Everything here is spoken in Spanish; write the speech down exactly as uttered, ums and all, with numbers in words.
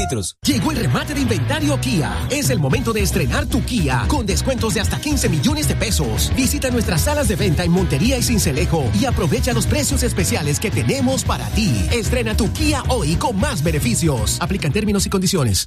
kilómetros. Llegó el remate de inventario Kia. Es el momento de estrenar tu Kia con descuentos de hasta quince millones de pesos. Visita nuestras salas de venta en Montería y Sincelejo y aprovecha los precios especiales que tenemos para ti. Estrena tu Kia hoy con más beneficios. Aplican términos y condiciones.